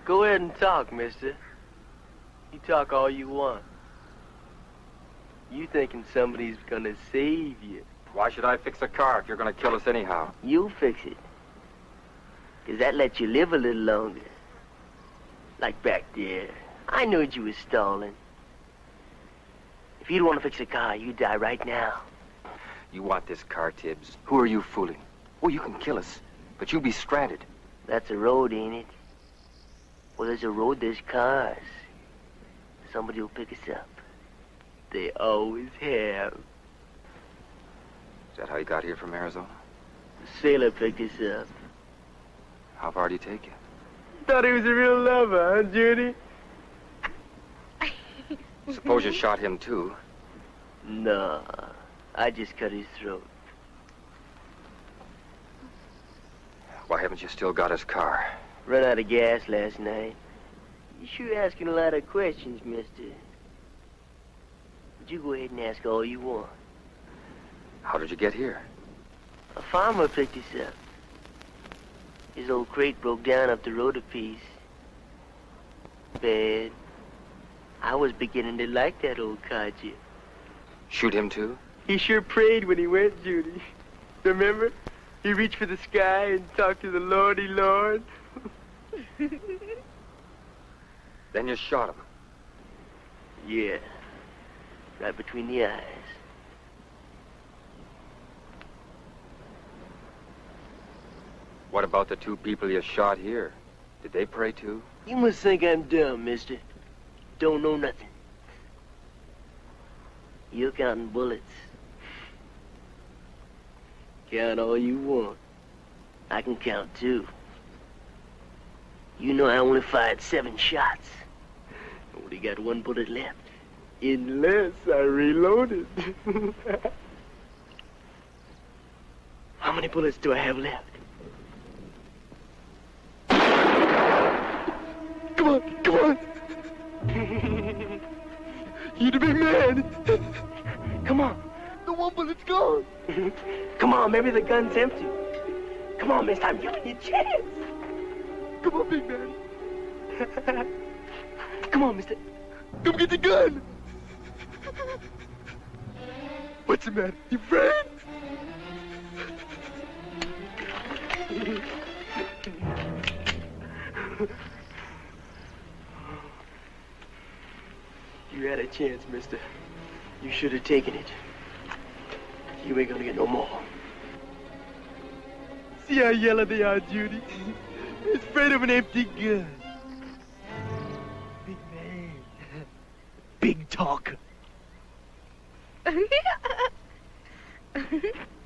Go ahead and talk, mister. You talk all you want. You thinking somebody's gonna save you. Why should I fix a car if you're gonna kill us anyhow? You fix it. 'Cause that lets you live a little longer. Like back there. I knew you was stalling. If you'd want to fix a car, you'd die right now. You want this car, Tibbs. Who are you fooling? Oh, you can kill us, but you'll be stranded. That's a road, ain't it? Well, there's a road, there's cars. Somebody will pick us up. They always have. Is that how you got here from Arizona? The sailor picked us up. How far did he take you? Thought he was a real lover, huh, Judy? Suppose you shot him, too. No, I just cut his throat. Why haven't you still got his car? Run out of gas last night. You sure asking a lot of questions, mister. But you go ahead and ask all you want. How did you get here? A farmer picked us up. His old crate broke down up the road a piece. Bad. I was beginning to like that old codger. Shoot him, too? He sure prayed when he went, Judy. Remember? He reached for the sky and talked to the Lordy Lord. Then you shot him. Yeah. Right between the eyes. What about the two people you shot here? Did they pray, too? You must think I'm dumb, mister. Don't know nothing. You're counting bullets. Count all you want. I can count, too. You know I only fired 7 shots. Only got 1 bullet left. Unless I reloaded. How many bullets do I have left? Come on, come on. You're the big man. Come on. The 1 bullet's gone. Come on, maybe the gun's empty. Come on, mister, I'm giving you a chance. Come on, big man. Come on, mister. Come get the gun. What's the matter? You afraid? You had a chance, mister. You should have taken it. You ain't gonna get no more. See how yellow they are, Judy? They're afraid of an empty gun. Big man. Big talker.